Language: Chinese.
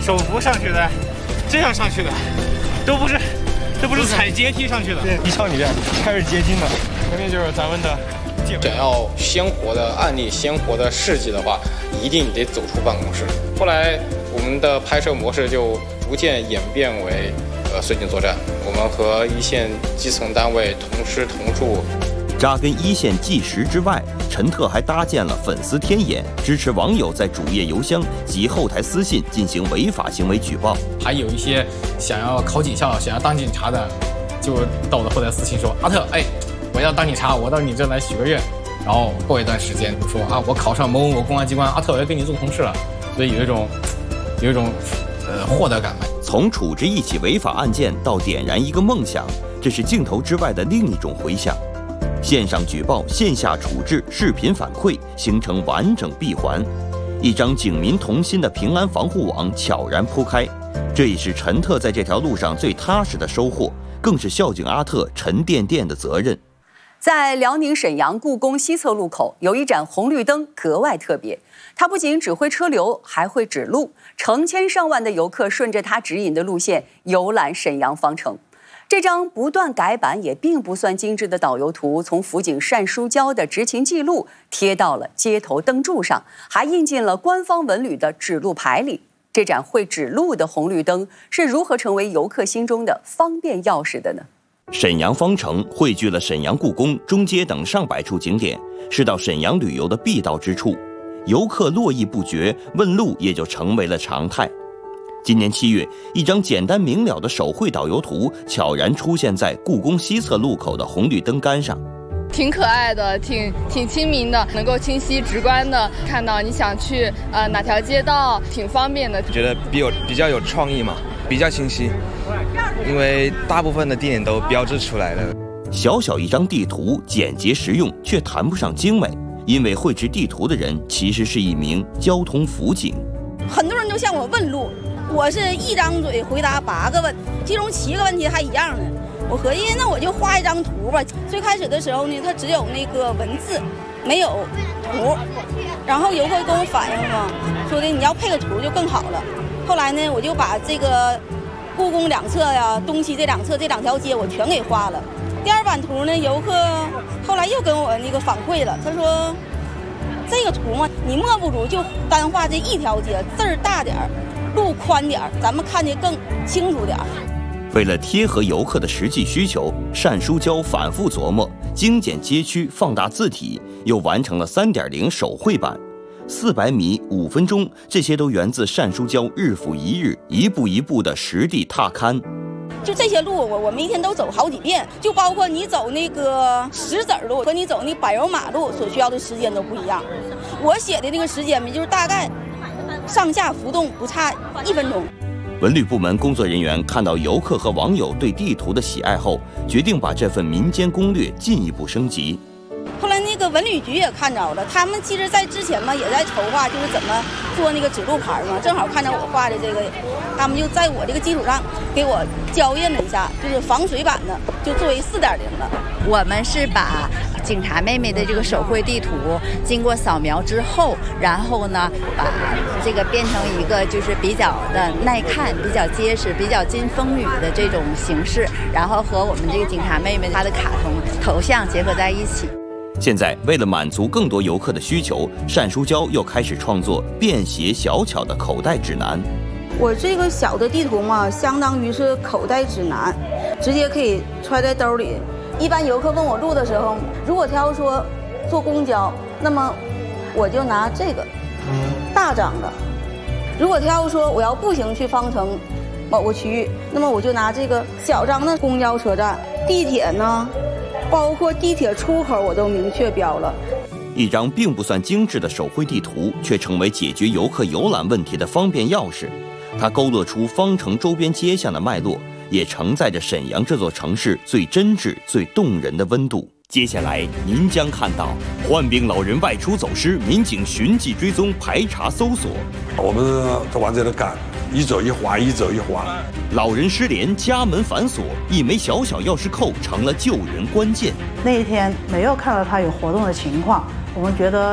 手扶上去的，这样上去的，都不是踩阶梯上去的。 对，一上里边开始接近了，前面就是咱们的界面。 想要鲜活的案例、鲜活的事迹的话，一定得走出办公室。后来我们的拍摄模式就逐渐演变为随景作战，我们和一线基层单位同吃同住。 扎根一线纪实之外，陈特还搭建了粉丝天眼，支持网友在主页邮箱及后台私信进行违法行为举报。 还有一些想要考警校、想要当警察的，就到我的后台私信说：“阿特，我要当警察，我到你这来许个愿。”然后过一段时间就说：“啊，我考上某公安机关，阿特，我要跟你做同事了。”所以有一种获得感吧。 从处置一起违法案件到点燃一个梦想，这是镜头之外的另一种回响。线上举报、线下处置、视频反馈，形成完整闭环，一张警民同心的平安防护网悄然铺开。这也是陈特在这条路上最踏实的收获，更是校警阿特沉甸甸的责任。 在辽宁沈阳故宫西侧路口，有一盏红绿灯格外特别，它不仅指挥车流，还会指路，成千上万的游客顺着它指引的路线游览沈阳方城。这张不断改版也并不算精致的导游图，从辅警单书娇的执勤记录贴到了街头灯柱上，还印进了官方文旅的指路牌里。这盏会指路的红绿灯是如何成为游客心中的方便钥匙的呢？ 沈阳方城汇聚了沈阳故宫、中街等上百处景点，是到沈阳旅游的必到之处，游客络绎不绝，问路也就成为了常态。今年7月，一张简单明了的手绘导游图悄然出现在故宫西侧路口的红绿灯杆上， 挺可爱的，挺亲民的，能够清晰直观的看到你想去哪条街道，挺方便的。 觉得比较有创意嘛，比较清晰，因为大部分的地点都标志出来了。 小小一张地图，简洁实用，却谈不上精美，因为绘制地图的人其实是一名交通辅警。 很多人都向我问路，我是一张嘴回答8个问，其中7个问题还一样呢。我合计那我就画一张图吧。最开始的时候呢，它只有那个文字，没有图。然后游客跟我反映嘛，说的你要配个图就更好了。后来呢，我就把这个故宫两侧呀、东西这两侧这2条街我全给画了。第2版图呢，游客后来又跟我那个反馈了，他说这个图嘛，你莫不如就单画这1条街，字儿大点儿，路宽点儿，咱们看得更清楚点儿。 为了贴合游客的实际需求，单书娇反复琢磨，精简街区，放大字体，又完成了3.0手绘版。400米5分钟，这些都源自单书娇日复一日、一步一步的实地踏勘。 就这些路我们一天都走好几遍，就包括你走那个石子路和你走那柏油马路所需要的时间都不一样。我写的那个时间呢，就是大概上下浮动不差1分钟。 文旅部门工作人员看到游客和网友对地图的喜爱后，决定把这份民间攻略进一步升级。 后来那个文旅局也看着了，他们其实在之前嘛也在筹划，就是怎么做那个指路牌嘛，正好看着我画的这个，他们就在我这个基础上给我校验了一下，就是防水版的，就作为4.0了。 我们是把警察妹妹的这个手绘地图经过扫描之后，然后呢把这个变成一个就是比较的耐看、比较结实、比较经风雨的这种形式，然后和我们这个警察妹妹她的卡通头像结合在一起。 现在为了满足更多游客的需求，单书娇又开始创作便携小巧的口袋指南。 我这个小的地图嘛，相当于是口袋指南，直接可以揣在兜里。一般游客问我路的时候，如果他要说坐公交，那么我就拿这个大张的；如果他要说我要步行去方城某个区域，那么我就拿这个小张的公交车站。地铁呢，包括地铁出口我都明确标了。 一张并不算精致的手绘地图，却成为解决游客游览问题的方便钥匙。它勾勒出方城周边街巷的脉络，也承载着沈阳这座城市最真挚、最动人的温度。接下来您将看到患病老人外出走失，民警寻迹追踪、排查搜索。 我们都往这里赶，一走一滑，一走一滑。 老人失联，家门反锁，一枚小小钥匙扣成了救援关键。 那一天没有看到他有活动的情况，我们觉得